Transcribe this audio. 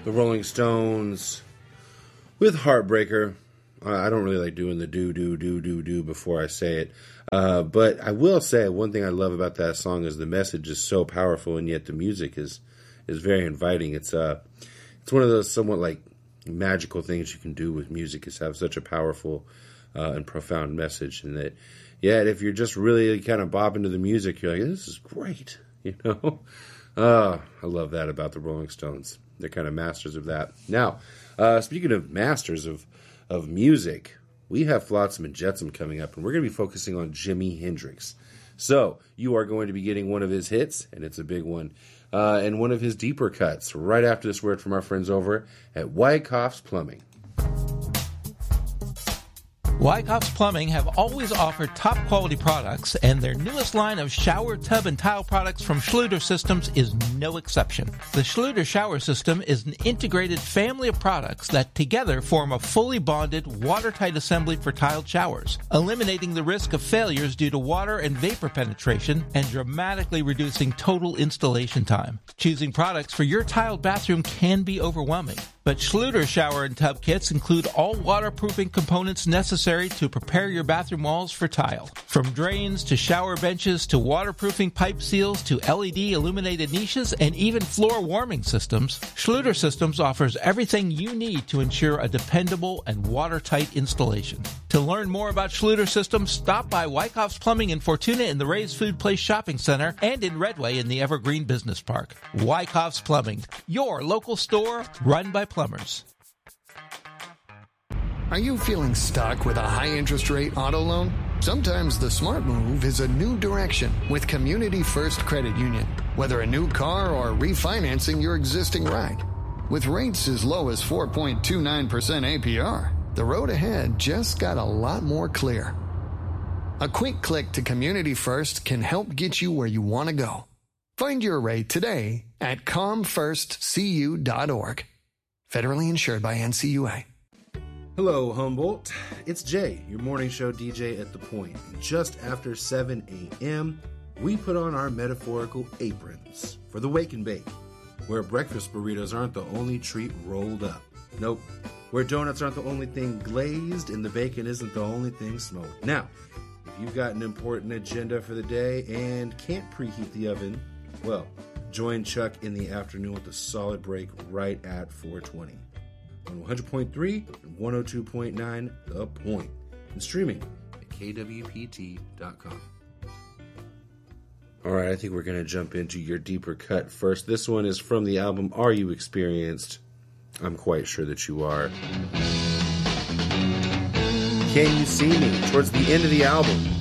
the Rolling Stones with Heartbreaker. I don't really like doing the do before I say it. But I will say one thing I love about that song is the message is so powerful, and yet the music is very inviting. It's one of those somewhat like magical things you can do with music, is have such a powerful and profound message. And that, yeah, if you're just really kind of bopping to the music, you're like, this is great, you know? I love that about the Rolling Stones. They're kind of masters of that. Now, speaking of masters of music, we have Flotsam and Jetsam coming up, and we're going to be focusing on Jimi Hendrix. So, you are going to be getting one of his hits, and it's a big one, and one of his deeper cuts right after this word from our friends over at Wyckoff's Plumbing. Wyckoff's Plumbing have always offered top-quality products, and their newest line of shower, tub, and tile products from Schluter Systems is no exception. The Schluter Shower System is an integrated family of products that together form a fully bonded, watertight assembly for tiled showers, eliminating the risk of failures due to water and vapor penetration and dramatically reducing total installation time. Choosing products for your tiled bathroom can be overwhelming, but Schluter shower and tub kits include all waterproofing components necessary to prepare your bathroom walls for tile. From drains to shower benches to waterproofing pipe seals to LED illuminated niches and even floor warming systems, Schluter Systems offers everything you need to ensure a dependable and watertight installation. To learn more about Schluter Systems, stop by Wyckoff's Plumbing in Fortuna in the Ray's Food Place Shopping Center and in Redway in the Evergreen Business Park. Wyckoff's Plumbing, your local store run by plumbers. Are you feeling stuck with a high-interest rate auto loan? Sometimes the smart move is a new direction with Community First Credit Union. Whether a new car or refinancing your existing ride. With rates as low as 4.29% APR, the road ahead just got a lot more clear. A quick click to Community First can help get you where you want to go. Find your rate today at comfirstcu.org. Federally insured by NCUA. Hello, Humboldt. It's Jay, your morning show DJ at The Point. Just after 7 a.m., we put on our metaphorical aprons for the Wake and Bake, where breakfast burritos aren't the only treat rolled up. Nope. Where donuts aren't the only thing glazed and the bacon isn't the only thing smoked. Now, if you've got an important agenda for the day and can't preheat the oven, well, join Chuck in the afternoon with a solid break right at 4:20. On 100.3 and 102.9 The Point, and streaming at kwpt.com. All right, I think we're going to jump into your deeper cut first. This one is from the album Are You Experienced? I'm quite sure that you are. Can You See Me? Towards the end of the album,